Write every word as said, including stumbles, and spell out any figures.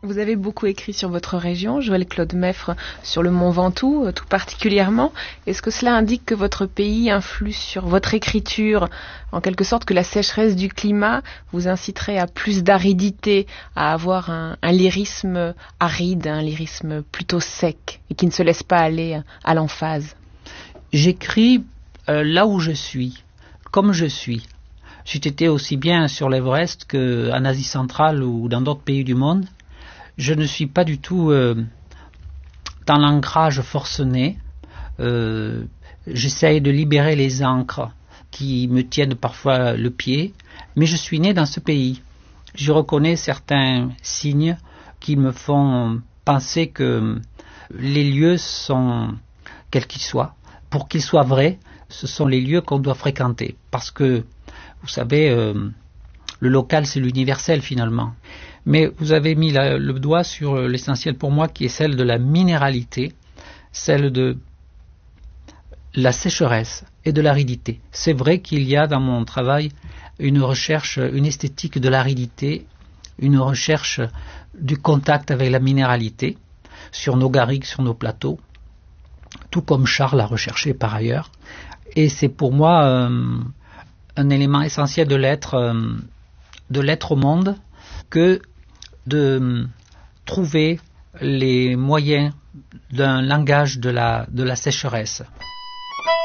Vous avez beaucoup écrit sur votre région, Joël Claude Meffre, sur le Mont Ventoux tout particulièrement. Est-ce que cela indique que votre pays influe sur votre écriture, en quelque sorte que la sécheresse du climat vous inciterait à plus d'aridité, à avoir un, un lyrisme aride, un lyrisme plutôt sec et qui ne se laisse pas aller à l'emphase? J'écris euh, là où je suis, comme je suis. J'ai été aussi bien sur l'Everest qu'en Asie centrale ou dans d'autres pays du monde. Je ne suis pas du tout euh, dans l'ancrage forcené. Euh, j'essaye de libérer les ancres qui me tiennent parfois le pied, mais je suis né dans ce pays. Je reconnais certains signes qui me font penser que les lieux sont, quels qu'ils soient, pour qu'ils soient vrais, ce sont les lieux qu'on doit fréquenter. Parce que, vous savez, euh, le local c'est l'universel finalement. Mais vous avez mis la, le doigt sur l'essentiel pour moi qui est celle de la minéralité, celle de la sécheresse et de l'aridité. C'est vrai qu'il y a dans mon travail une recherche, une esthétique de l'aridité, une recherche du contact avec la minéralité sur nos garrigues, sur nos plateaux, tout comme Charles a recherché par ailleurs. Et c'est pour moi euh, un élément essentiel de l'être, euh, de l'être au monde, que de trouver les moyens d'un langage de la, de la sécheresse.